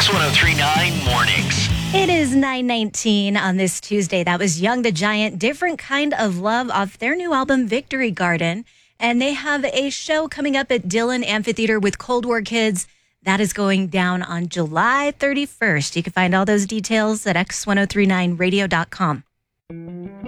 X1039 Mornings. It is 9:19 on this Tuesday. That was Young the Giant, Different Kind of Love off their new album, Victory Garden. And they have a show coming up at Dillon Amphitheater with Cold War Kids. That is going down on July 31st. You can find all those details at x1039radio.com.